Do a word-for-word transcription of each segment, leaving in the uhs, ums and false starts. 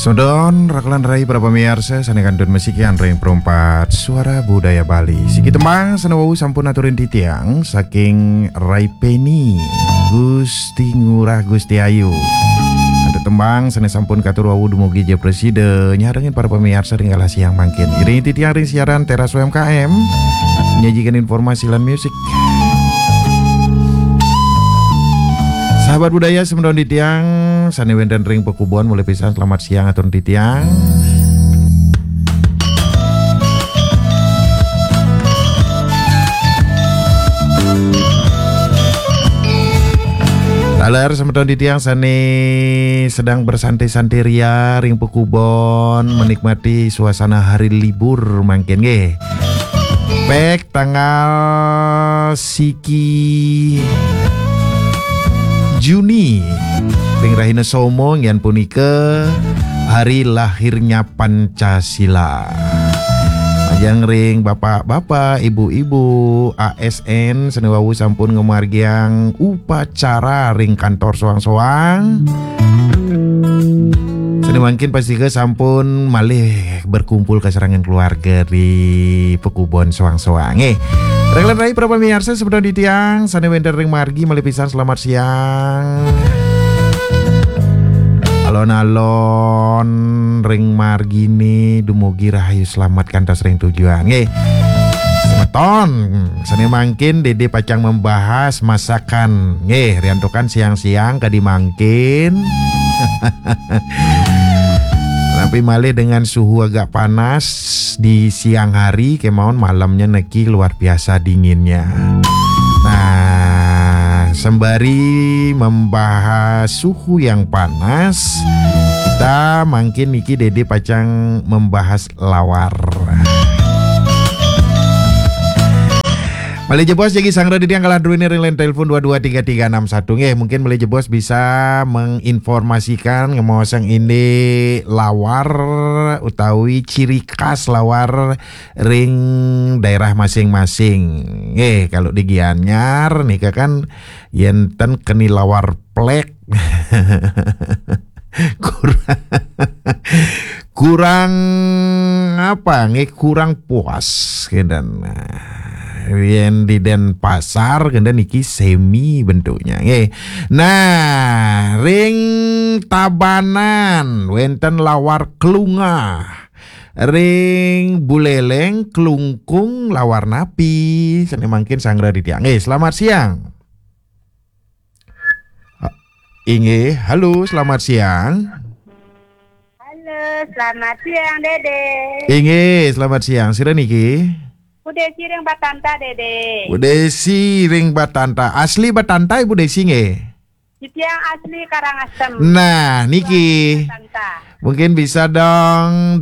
Sodon rakalan rai para pemirsa sanekan don mesikian ring perempat suara budaya Bali. Siki tembang senawu sampun aturin titiang saking Rai Peni Gusti Ngurah Gusti Ayu. Ada tembang sene sampun katur wawu dumugi je presiden nyarengin para pemirsa ring alah siang mangkin. Iring titiang ring siaran Teras U M K M menyajikan informasi lan musik. Sahabat budaya semedon di tiang sane wenten ring pekubon mulai pisan selamat siang atur di tiang. Taler semedon di tiang sane sedang bersantai-santai ria ring pekubon menikmati suasana hari libur mangkin nggih. Pek tanggal siki Juni ring rahina somo ngian punika hari lahirnya Pancasila. Ajang ring bapak-bapak, ibu-ibu, A S N senewawu sampun ngemargiang upacara ring kantor soang-soang. Sene mungkin pasti ke sampun malih berkumpul ke serangan keluarga di pekubon soang-soang. Eh Reglan rai para pemirsa sebelum di tiang sane wender ring margi malih pisan selamat siang. Alon-alon ring margi nih dumugi rahayu selamat kantos ring tujuan. Nggih. Semeton sane mangkin Dede Pacang membahas masakan. Nggih, riantokan siang-siang kadi mangkin. Tapi malih dengan suhu agak panas di siang hari, kemauan malamnya neki luar biasa dinginnya. Nah, sembari membahas suhu yang panas, kita mungkin niki Dede Pacang membahas lawar. Malih jebos jadi sang radio yang kalah dulu ini ring telepon dua dua tiga tiga enam satu nggih mungkin malih jebos bisa menginformasikan ngemoseng ini lawar utawi ciri khas lawar ring daerah masing-masing. Nggih kalau di Gianyar nika kan yenten keni lawar plek. kurang kurang apa nggih kurang puas kedan. Yang di Denpasar kemudian niki semi bentuknya. Nggih. Nah, ring Tabanan wenten lawar kelungah. Ring Buleleng kelungkung lawar napi. Sene mangkin sangra di tiang. Nggih, selamat siang. Inge, halo, selamat siang. Halo, selamat siang Dede. Inge, selamat siang. Sira niki? Budesi ring Batanta Dede. Budesi ring Batanta. Asli Batanta Ibu Desi nggih? Yang asli Karangasem. Nah, niki Batanta. mungkin bisa dong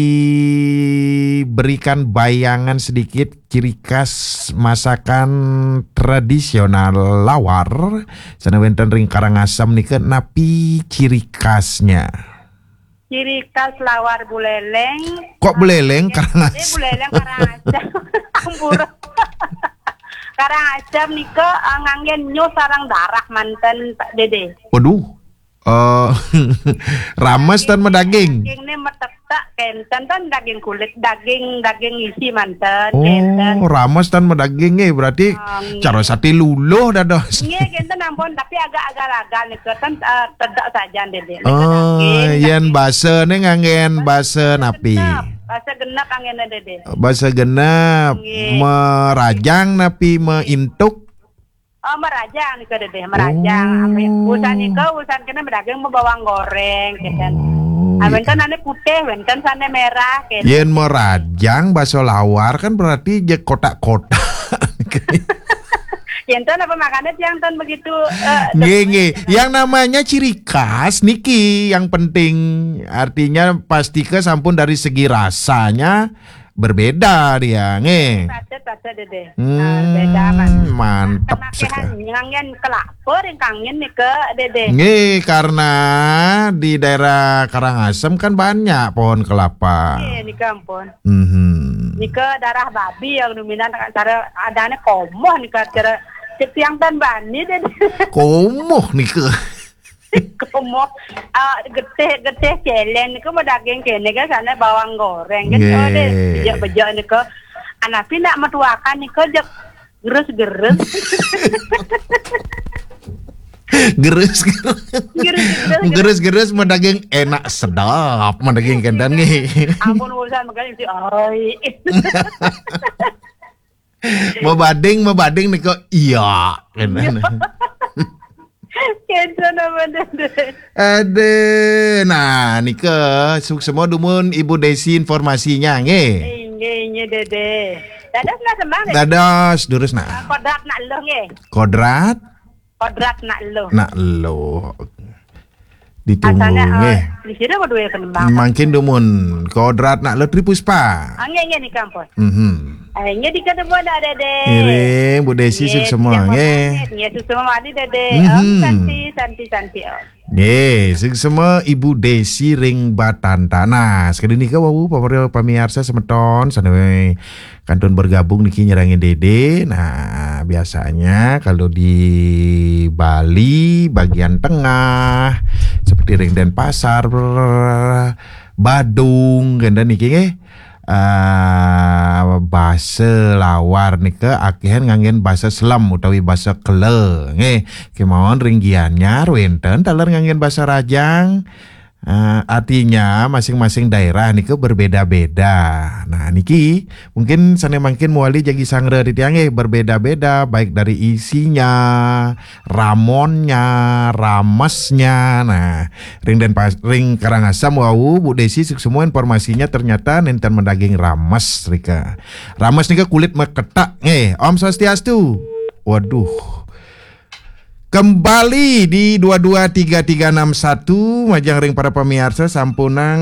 diberikan bayangan sedikit ciri khas masakan tradisional lawar. Sana wenten ring Karangasem niki napi ciri khasnya. Ciri khas lawar buleleng. Kok buleleng Karangasem? Eh buleleng Karangasem. Ambur. Karangasem niko nganggen nyu sarang darah manten Pak Dede. Waduh. Uh, rames dan medaging. Daging ini metetak kenten kan daging kulit, daging daging isi manten. Oh, kenten. rames dan medaging eh berarti Um, cara sate luluh dados. Iya, kenten ampun tapi agak-agak lagal nih kan uh, tedak saja Dede. Oh, yen base nih ngangen base napi. Basa genap angin Dede. Base genep Nggih. merajang napi meintuk. Oh merajang nih ke Dede, merajang. Oh. Usan niko usan kena berdaging mau bawang goreng, keten. Oh, Awen kan ane putih, wen kan sane merah, keten. yen merajang baso lawar kan berarti je kotak-kotak. Yenton apa makannya yang ton begitu? Uh, Nge, nge. Yang namanya ciri khas niki yang penting artinya pasti ke sampun dari segi rasanya berbeda dia nge. Pasti-pasti Dede. Hmm, Nah, beda kan. mantap Kemakehan sekali. ngangin kelapa yang kangen nih ke Dede. Nge, karena di daerah Karangasem kan banyak pohon kelapa. Iya nih kampun. Mhm. Nih ke darah babi yang dominan cara adanya komoh nih ke cara setiang tan bani Dede. Komoh nih ke. Komo ah getih-getih celen niku daging kene kan sana bawang goreng kan Nggih. ode bejo-bejo niku anapi nak metuakan niku jek gerus-gerus. Gerus-gerus. Gerus-gerus mau daging enak sedap, mau daging kendan nih. Ampun urusan makanya si oi. Mau bading, mau bading nih kok iya. Kento nama dede. Ada, nah nih ke suk semua dumun Ibu Desi informasinya nge. Inge inge dede. Dadas nak sembang dede. Dadas, durus nak. Kodrat nak lo nge. Kodrat, Kodrat nak lo. nak lo. Ditunggu Asalnya nge. di sini apa dua penembang. Makin dumun kodrat nak lo Tripuspa. Ange inge nih kampus. Mhm. Inge dikata buat ada dede. Ngiring Bu Desi suk semua nge. Nge suk semua mandi dede. Mhm. Om santi santi santi om. Ye, sing semua Ibu Desi ring Batanta. Nah, sekali ini wau pamor pamiarsa semeton sanwe kantun bergabung niki nyerangin Dede. Nah, biasanya kalau di Bali bagian tengah seperti ring Denpasar, Badung, ganda niki nge Uh, bahasa lawar nih ke akhirnya ngangen bahasa selam utawi bahasa kele nge kemauan ringgiannya ruwenten taler ngangen bahasa rajang. Uh, artinya masing-masing daerah nih ke berbeda-beda. Nah niki mungkin sana makin muali jagi sangre di tiang eh berbeda-beda baik dari isinya, ramonnya, ramesnya. Nah ring dan pas, ring Karangasem wau Bu Desi semua informasinya ternyata nenten mendaging rames rika. Rames nih ke kulit meketak eh Om Swastiastu. Waduh. Kembali di dua dua tiga tiga enam satu majang ring para pemirsa sampunang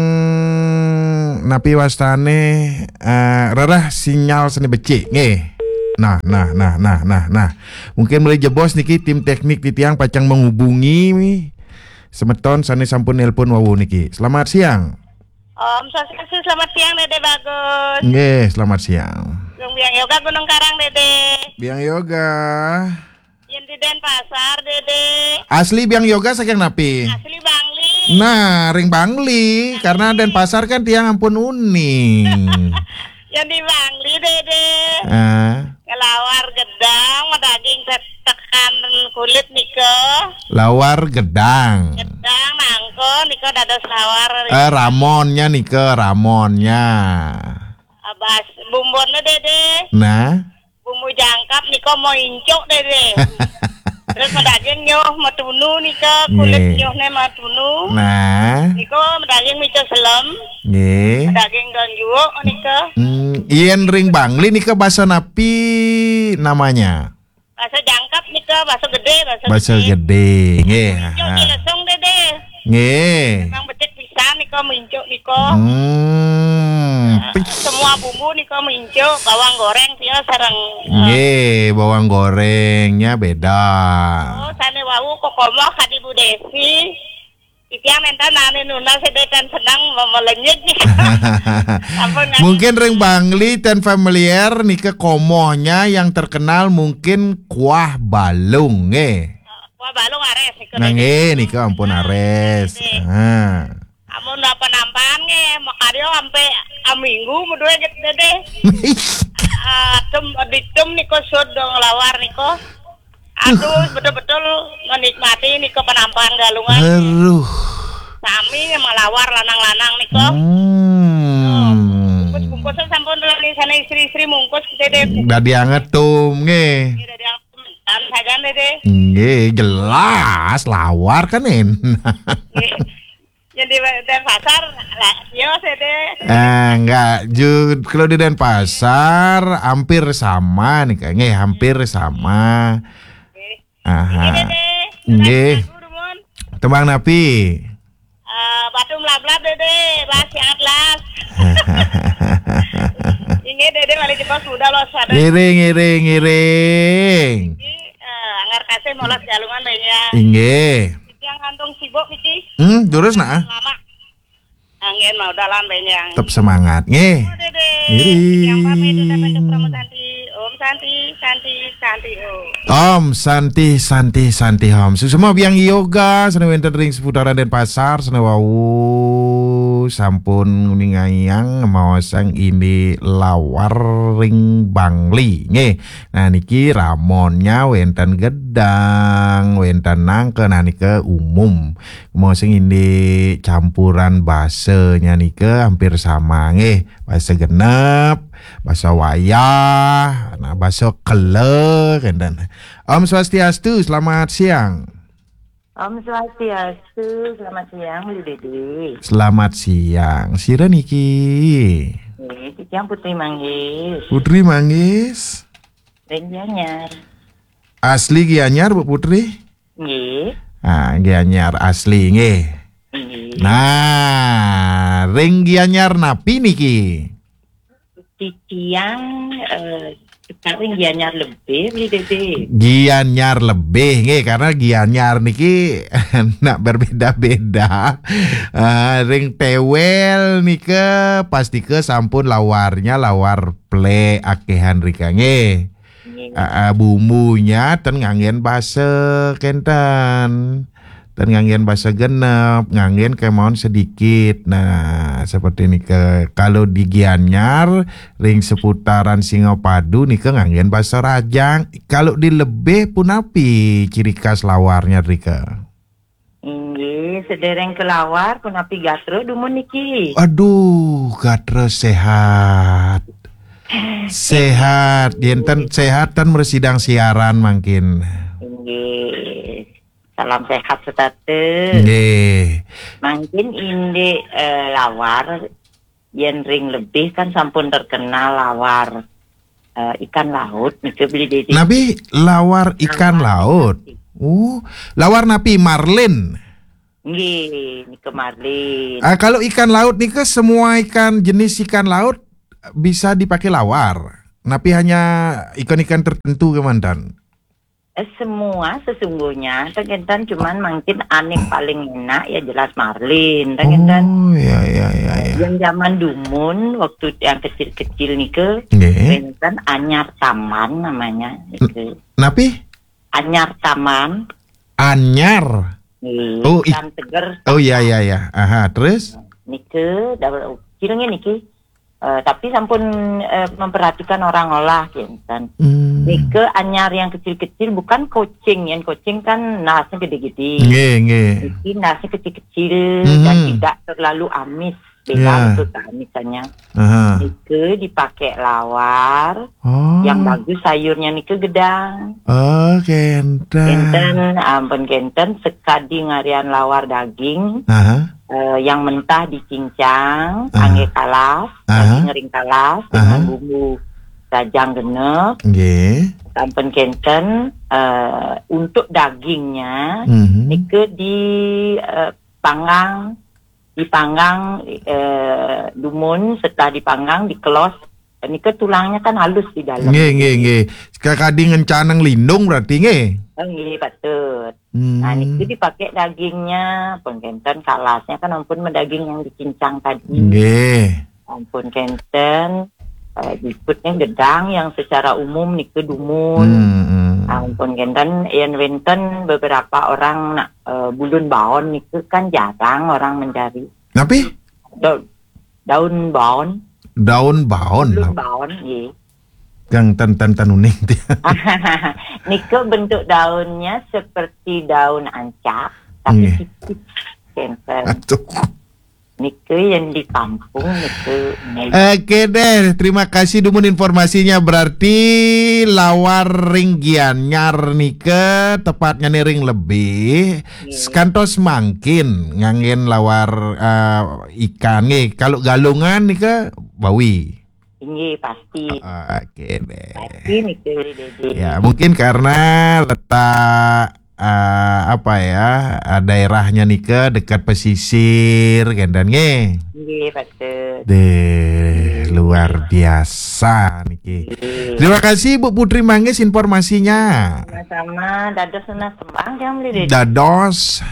napi wastane uh, rarah sinyal seni becik nge. Nah, nah, nah, nah, nah, nah. Mungkin mulai jebos niki tim teknik di tiang pacang menghubungi semeton sane sampun nelpon wawu niki. Selamat siang. Om Swastiastu selamat siang dede bagus. Nge, selamat siang. Gung Biang Yoga Gunung Karang dede. Biang Yoga. Yang di Denpasar dede. Asli Biang Yoga saking napi. Asli Bangli. Nah, ring Bangli karena Denpasar kan tiang ampun uning. Yang di Bangli dede. Ah, Kelawar gedang, daging tekan kulit niko. lawar gedang. Gedang nangko niko dados lawar. Eh, ramonnya nih ke ramonnya. Abas bumbonnya dede. Nah, Bumbu jangkap niko mau incuk dede. Terus daging nyoh matunu niko kulit Nggih. nyohne matunu. nah, Niko daging mico selem, nggih. daging ganjuo niko. Hmm, ien ring Bangli nih ke bahasa napi namanya. Baso jangkap niko, baso gede, baso, Bahasa gede. gede, nggih. Incuk Ah, dilesong dede. nggih. Memang becek pisan niko mincuk niko. Hmm, Uh, semua bumbu niko mincuk, bawang goreng dia sarang. Uh, nggih, bawang gorengnya beda. oh, sane wau kokomo kadi Bu Desi. Itiang nenta nane nuna sedekan senang melenyit nih. Ampun, nggak- Mungkin ring Bangli dan familiar nih ke komohnya yang terkenal mungkin kuah balung nge. Wah balung ares niko. Nah nge nih ke ampun ares. Ah. Amun apa nampan nge, makaryo sampai aminggu mudue get dede. Atum ditum niko sodong lawar niko. Aduh betul-betul menikmati niko penampan galungan. Aduh. Sami emang lawar lanang-lanang niko. Hmm. Bungkus-bungkusnya sampun dari sana istri-istri mungkus dede. Dadi anget tuh nge. Ini dari yang dan sagan dede. Nge jelas lawar kan enak. Jadi Denpasar lah, yo dede. Eh, enggak, Jud. Kalau di Denpasar hampir sama nih kayaknya, hampir sama. Aha. Dede. Nggih. Rumon. Tembang napi. Eh, batu melab-lab dede, las yang atlas. Ini dede balik jepang sudah loh sadar. Ngiring, ngiring, ngiring. Eh, anggar kasih molas galungan banyak. Inggih. Yang kantung sibuk Pici. Hmm, terus nah. Lama. Angin mau dalan banyak. Tetap semangat, nge. Oh, dede. Ngiring. Yang pamit udah bentuk promosi Om Santi, Santi, Santi. Oh. Om Santi Santi Santi Om. Susuma biang yoga sana wenten ring seputaran Denpasar sana wau sampun ningayang mawasang ini lawar ring Bangli. Nggih. Nah niki ramonnya wenten gedang, wenten nangke nah nike umum. Mawasang ini campuran basenya nike hampir sama nggih. Basa genep, basa wayah, nah basa kele dan Om Swastiastu, selamat siang. Om Swastiastu, selamat siang, Bu Dede. Selamat siang, sira niki. Eh, siang Putri Manggis. Putri Manggis. Ring Gianyar. Asli Gianyar, Bu Putri? Nggih. Ah, Gianyar asli nggih. Nggih. Nah, ring Gianyar napi niki. Titiang eh sekarang Gianyar lebih, Bu Dede. Gianyar lebih nggih karena Gianyar niki nak berbeda-beda. Uh, ring tewel nike pasti ke sampun lawarnya lawar ple akehan rika nggih. Uh, uh, bumbunya ten nganggen basa kenten. Dan nganggen bahasa genep, nganggen kemauan sedikit. Nah, seperti ini ke kalau di Gianyar, ring seputaran Singapadu nih ke nganggen bahasa Rajang. Kalau di Lebeh pun api ciri khas lawarnya Rika. Nggih, sedereng kelawar pun api gastro dumun niki. Aduh, gatra sehat. Sehat, yenten sehat kan bersidang siaran makin. Nggih. Salam sehat setate. Nggih. Mungkin ini eh, lawar yen ring lebih kan sampun terkenal lawar eh, ikan laut niki beli di Nabi lawar ikan laut. Uh, lawar napi marlin. Nggih, niki marlin. Ah, kalau ikan laut nih ke semua ikan jenis ikan laut bisa dipakai lawar. Napi hanya ikan-ikan tertentu kemantan. Eh, semua sesungguhnya tergentan cuman mungkin aneh paling enak ya jelas marlin tergentan. Oh ya ya ya ya. Yang zaman dumun waktu yang kecil-kecil nike Nggih. kan anyar taman namanya nike. Napi? Anyar taman. Anyar. Nggih, Oh, i- ikan seger. Oh ya ya ya. Aha, terus? Nike dapat kiranya niki. Uh, tapi sampun uh, memperhatikan orang olah kinten. Hmm. Nike anyar yang kecil-kecil bukan kucing, yang kucing kan nasnya gede-gede. Nggih, nggih. Niki nasnya kecil-kecil Hmm. dan tidak terlalu amis. Beda Ya. untuk keamisannya. Aha. Nike dipakai lawar, Oh. yang bagus sayurnya nike gedang. Oh, kenten. Kenten, ampun kenten sekadi ngarian lawar daging. Aha. Uh, yang mentah dicincang, Ah. angge kalas, Ah. daging ngering kalas dengan bumbu rajang genep, Nggih. sampun kenten. Uh, untuk dagingnya, Mhm. nike di uh, panggang, dipanggang uh, dumun, setelah dipanggang dikelos, nike tulangnya kan halus di dalam. Nggih, nggih, nggih. Kakadi ngencanang lindung berarti nggih. Oh, nggih, betul. Hmm. Nah, itu dipakai dagingnya, pun kenten kalasnya kan ampun daging yang dicincang tadi. Nggih. Ampun kenten, uh, diputnya gedang yang secara umum nike dumun. Hmm, hmm. Ampun kenten, yang wenten beberapa orang nak uh, bulun baon nike kan jarang orang mencari. Napi? Da- daun baon, Daun baon. bulun baon, iya. Gang tan tan tanuning dia. Nike bentuk daunnya seperti daun ancak, tapi Iya. tipis kenten. Aduh. Nike yang di kampung nike. Oke deh, terima kasih dumun informasinya. Berarti lawar ring Gianyar nike tepatnya nih ring lebih skantos mangkin ngangin lawar uh, ikan nih. Kalau galungan nike bawi. Ini pasti. Oke deh. Pasti nike Dede. Ya mungkin karena letak uh, apa ya uh, daerahnya nike dekat pesisir dan nge. Iya, betul. Deh, luar biasa niki. Iya. Terima kasih Bu Putri Manggis informasinya. Sama-sama, dados senang sembang yang beli Dede. Dados.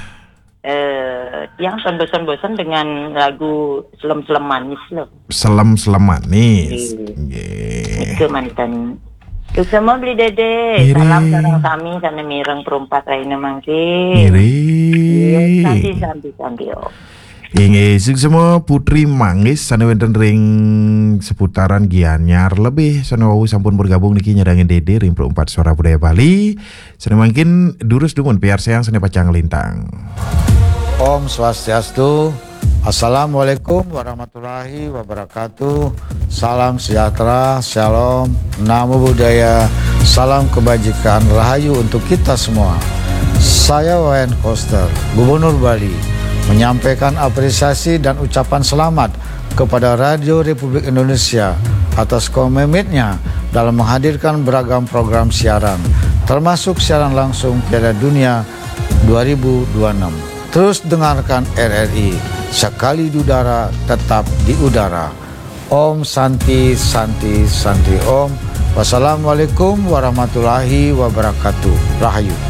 Eh, yang son bosan-bosan dengan lagu selem-selem manis loh. Selem-selem manis. Iya. Nggih. Nike mantan Tu semua beli dede. Iri. Salam sarang kami sana mireng perempat Raina mangkin. Iri. Iya, sampai sampai sampai. Oh. Inge sing semua putri manggis sana wenten ring seputaran Gianyar lebih sana wau sampun bergabung niki nyadangin dede ring perempat suara budaya Bali. Sana mungkin durus dumun piar sayang sana pacang lintang. Om Swastiastu. Assalamualaikum warahmatullahi wabarakatuh. Salam sejahtera, shalom, namo buddhaya, salam kebajikan, rahayu untuk kita semua. Saya Wayan Koster, Gubernur Bali, menyampaikan apresiasi dan ucapan selamat kepada Radio Republik Indonesia atas komitmennya dalam menghadirkan beragam program siaran, termasuk siaran langsung Piala Dunia dua ribu dua puluh enam. Terus dengarkan R R I, sekali di udara tetap di udara. Om Santi Santi Santi Om. Wassalamualaikum warahmatullahi wabarakatuh. Rahayu.